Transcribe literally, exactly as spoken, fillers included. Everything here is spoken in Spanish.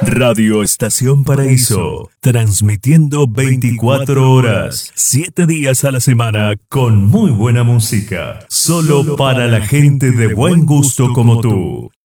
Radio Estación Paraíso, transmitiendo veinticuatro horas, siete días a la semana con muy buena música, solo para la gente de buen gusto como tú.